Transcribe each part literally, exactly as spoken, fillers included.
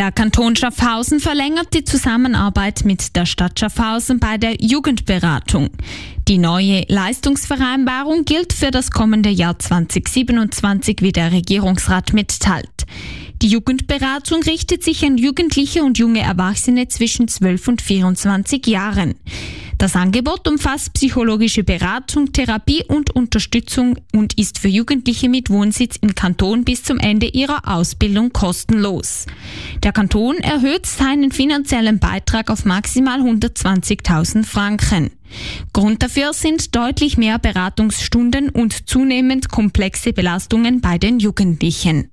Der Kanton Schaffhausen verlängert die Zusammenarbeit mit der Stadt Schaffhausen bei der Jugendberatung. Die neue Leistungsvereinbarung gilt für das kommende Jahr zwanzig siebenundzwanzig, wie der Regierungsrat mitteilt. Die Jugendberatung richtet sich an Jugendliche und junge Erwachsene zwischen zwölf und vierundzwanzig Jahren. Das Angebot umfasst psychologische Beratung, Therapie und Unterstützung und ist für Jugendliche mit Wohnsitz im Kanton bis zum Ende ihrer Ausbildung kostenlos. Der Kanton erhöht seinen finanziellen Beitrag auf maximal hundertzwanzigtausend Franken. Grund dafür sind deutlich mehr Beratungsstunden und zunehmend komplexe Belastungen bei den Jugendlichen.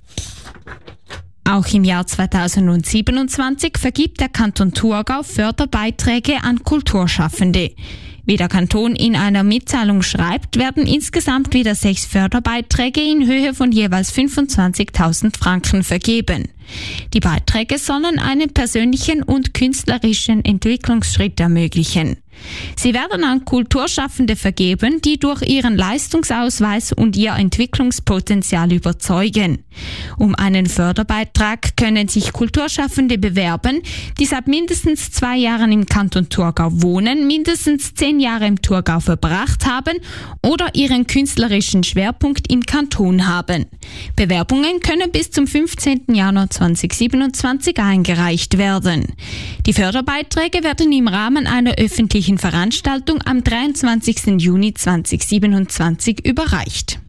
Auch im Jahr zweitausendsiebenundzwanzig vergibt der Kanton Thurgau Förderbeiträge an Kulturschaffende. Wie der Kanton in einer Mitteilung schreibt, werden insgesamt wieder sechs Förderbeiträge in Höhe von jeweils fünfundzwanzigtausend Franken vergeben. Die Beiträge sollen einen persönlichen und künstlerischen Entwicklungsschritt ermöglichen. Sie werden an Kulturschaffende vergeben, die durch ihren Leistungsausweis und ihr Entwicklungspotenzial überzeugen. Um einen Förderbeitrag können sich Kulturschaffende bewerben, die seit mindestens zwei Jahren im Kanton Thurgau wohnen, mindestens zehn Jahre im Thurgau verbracht haben oder ihren künstlerischen Schwerpunkt im Kanton haben. Bewerbungen können bis zum fünfzehnten Januar zweitausendsiebenundzwanzig eingereicht werden. Die Förderbeiträge werden im Rahmen einer öffentlichen Veranstaltung am dreiundzwanzigsten Juni zweitausendsiebenundzwanzig überreicht.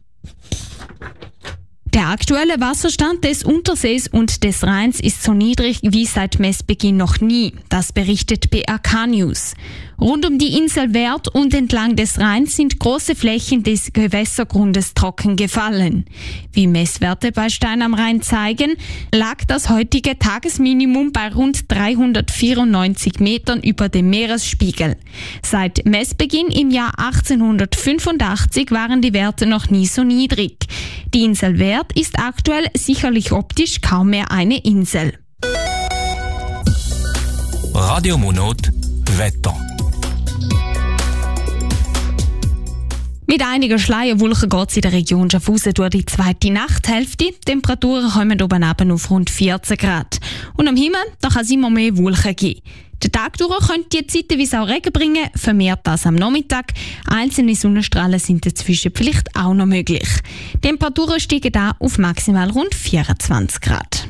Der aktuelle Wasserstand des Untersees und des Rheins ist so niedrig wie seit Messbeginn noch nie. Das berichtet B R K News. Rund um die Insel Werd und entlang des Rheins sind große Flächen des Gewässergrundes trocken gefallen. Wie Messwerte bei Stein am Rhein zeigen, lag das heutige Tagesminimum bei rund dreihundertvierundneunzig Metern über dem Meeresspiegel. Seit Messbeginn im Jahr achtzehnhundertfünfundachtzig waren die Werte noch nie so niedrig. Die Insel Werd ist aktuell sicherlich optisch kaum mehr eine Insel. Radio Monot Wetter. Mit einiger Schleierwolken geht es in der Region Schaffhausen durch die zweite Nachthälfte. Die Temperaturen kommen oben runter auf rund vierzehn Grad. Und am Himmel da kann es immer mehr Wolken geben. Den Tag durch könnte die zeitweise auch Regen bringen, vermehrt das am Nachmittag. Einzelne Sonnenstrahlen sind dazwischen vielleicht auch noch möglich. Die Temperaturen steigen da auf maximal rund vierundzwanzig Grad.